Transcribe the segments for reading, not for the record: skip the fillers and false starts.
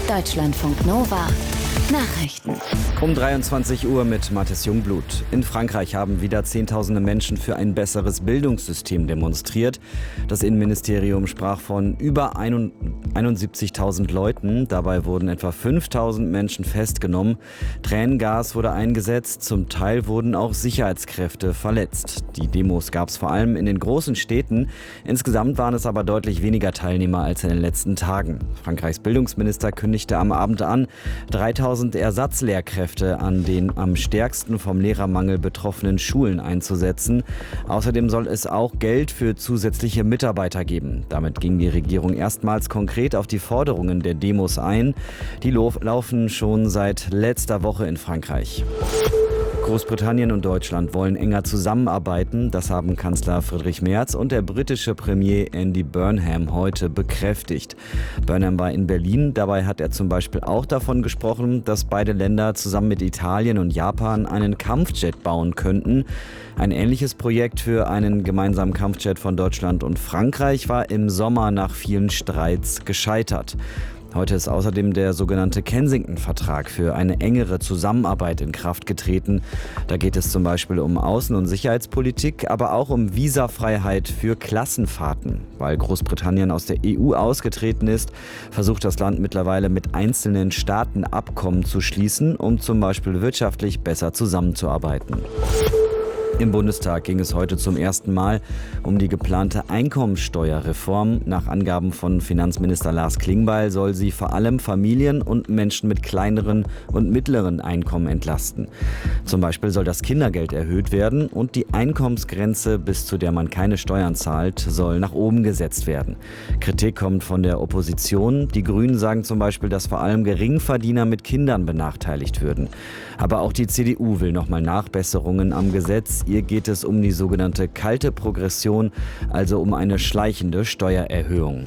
Deutschlandfunk Nova Nachrichten. Um 23 Uhr mit Mathis Jungblut. In Frankreich haben wieder Zehntausende Menschen für ein besseres Bildungssystem demonstriert. Das Innenministerium sprach von über 71.000 Leuten. Dabei wurden etwa 5.000 Menschen festgenommen. Tränengas wurde eingesetzt. Zum Teil wurden auch Sicherheitskräfte verletzt. Die Demos gab es vor allem in den großen Städten. Insgesamt waren es aber deutlich weniger Teilnehmer als in den letzten Tagen. Frankreichs Bildungsminister kündigte am Abend an, 3.000 Ersatzlehrkräfte an den am stärksten vom Lehrermangel betroffenen Schulen einzusetzen. Außerdem soll es auch Geld für zusätzliche Mitarbeiter geben. Damit ging die Regierung erstmals konkret auf die Forderungen der Demos ein. Die laufen schon seit letzter Woche in Frankreich. Großbritannien und Deutschland wollen enger zusammenarbeiten. Das haben Kanzler Friedrich Merz und der britische Premier Andy Burnham heute bekräftigt. Burnham war in Berlin. Dabei hat er zum Beispiel auch davon gesprochen, dass beide Länder zusammen mit Italien und Japan einen Kampfjet bauen könnten. Ein ähnliches Projekt für einen gemeinsamen Kampfjet von Deutschland und Frankreich war im Sommer nach vielen Streits gescheitert. Heute ist außerdem der sogenannte Kensington-Vertrag für eine engere Zusammenarbeit in Kraft getreten. Da geht es zum Beispiel um Außen- und Sicherheitspolitik, aber auch um Visafreiheit für Klassenfahrten. Weil Großbritannien aus der EU ausgetreten ist, versucht das Land mittlerweile mit einzelnen Staaten Abkommen zu schließen, um zum Beispiel wirtschaftlich besser zusammenzuarbeiten. Im Bundestag ging es heute zum ersten Mal um die geplante Einkommensteuerreform. Nach Angaben von Finanzminister Lars Klingbeil soll sie vor allem Familien und Menschen mit kleineren und mittleren Einkommen entlasten. Zum Beispiel soll das Kindergeld erhöht werden und die Einkommensgrenze, bis zu der man keine Steuern zahlt, soll nach oben gesetzt werden. Kritik kommt von der Opposition. Die Grünen sagen zum Beispiel, dass vor allem Geringverdiener mit Kindern benachteiligt würden. Aber auch die CDU will nochmal Nachbesserungen am Gesetz. Ihr geht es um die sogenannte kalte Progression, also um eine schleichende Steuererhöhung.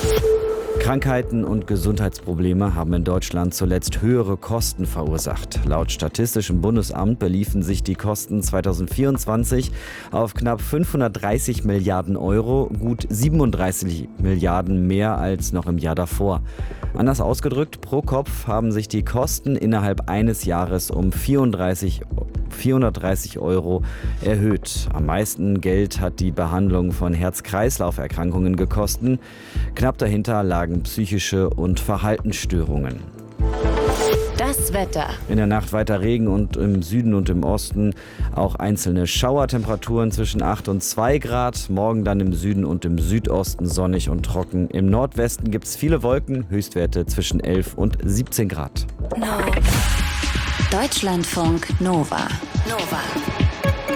Krankheiten und Gesundheitsprobleme haben in Deutschland zuletzt höhere Kosten verursacht. Laut Statistischem Bundesamt beliefen sich die Kosten 2024 auf knapp 530 Milliarden Euro, gut 37 Milliarden mehr als noch im Jahr davor. Anders ausgedrückt, pro Kopf haben sich die Kosten innerhalb eines Jahres um 430 Euro erhöht. Am meisten Geld hat die Behandlung von Herz-Kreislauf-Erkrankungen gekostet. Knapp dahinter lagen psychische und Verhaltensstörungen. Das Wetter. In der Nacht weiter Regen und im Süden und im Osten auch einzelne Schauertemperaturen zwischen 8 und 2 Grad. Morgen dann im Süden und im Südosten sonnig und trocken. Im Nordwesten gibt es viele Wolken, Höchstwerte zwischen 11 und 17 Grad. Deutschlandfunk Nova.